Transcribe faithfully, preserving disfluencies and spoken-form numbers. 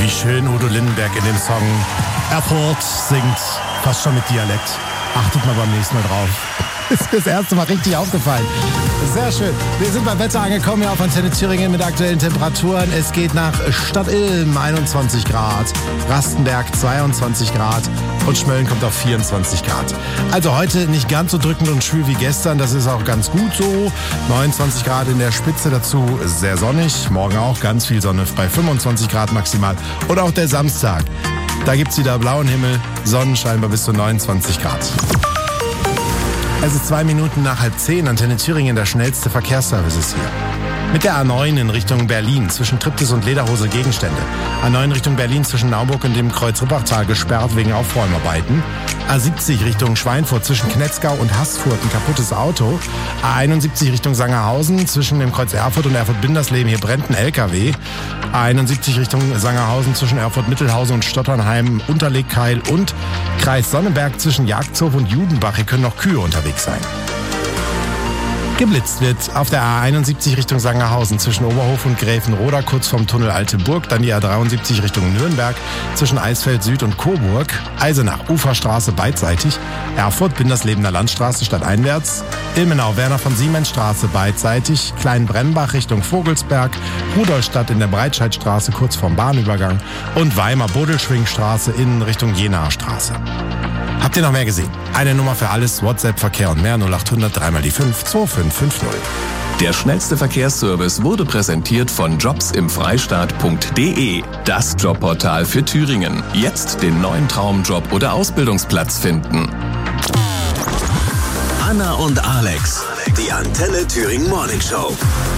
Wie schön Udo Lindenberg in dem Song Erfurt singt, fast schon mit Dialekt. Achtet mal beim nächsten Mal drauf. Ist mir das erste Mal richtig aufgefallen. Sehr schön. Wir sind beim Wetter angekommen hier auf Antenne Thüringen mit aktuellen Temperaturen. Es geht nach Stadtilm einundzwanzig Grad, Rastenberg zweiundzwanzig Grad und Schmölln kommt auf vierundzwanzig Grad. Also heute nicht ganz so drückend und schwül wie gestern. Das ist auch ganz gut so. neunundzwanzig Grad in der Spitze, dazu sehr sonnig. Morgen auch ganz viel Sonne bei fünfundzwanzig Grad maximal. Und auch der Samstag. Da gibt's wieder blauen Himmel, Sonnenschein bei bis zu neunundzwanzig Grad. Es ist zwei Minuten nach halb zehn. Antenne Thüringen, der schnellste Verkehrsservice ist hier. Mit der A neun in Richtung Berlin zwischen Triptis und Lederhose Gegenstände. A neun Richtung Berlin zwischen Naumburg und dem Kreuz Rippachtal gesperrt wegen Aufräumarbeiten. A siebzig Richtung Schweinfurt zwischen Knetzgau und Haßfurt ein kaputtes Auto. A einundsiebzig Richtung Sangerhausen zwischen dem Kreuz Erfurt und Erfurt-Bindersleben, hier brennt ein L K W. A einundsiebzig Richtung Sangerhausen zwischen Erfurt-Mittelhausen und Stotternheim, Unterlegkeil und Kreis Sonnenberg zwischen Jagdhof und Judenbach. Hier können noch Kühe unterwegs sein. Geblitzt wird auf der A einundsiebzig Richtung Sangerhausen zwischen Oberhof und Gräfenroda kurz vorm Tunnel Alte Burg, dann die A dreiundsiebzig Richtung Nürnberg zwischen Eisfeld Süd und Coburg, Eisenach Uferstraße beidseitig, Erfurt Binderslebener Landstraße stadteinwärts, Ilmenau Werner von Siemens Straße beidseitig, Kleinbrennbach Richtung Vogelsberg, Rudolstadt in der Breitscheidstraße kurz vorm Bahnübergang und Weimar Bodelschwingstraße in Richtung Jenaer Straße. Habt ihr noch mehr gesehen? Eine Nummer für alles, WhatsApp, Verkehr und mehr, null acht hundert drei mal die fünf zwei fünf fünf null. Der schnellste Verkehrsservice wurde präsentiert von jobs im freistaat punkt de. Das Jobportal für Thüringen. Jetzt den neuen Traumjob oder Ausbildungsplatz finden. Anna und Alex, die Antenne Thüringen Morning Show.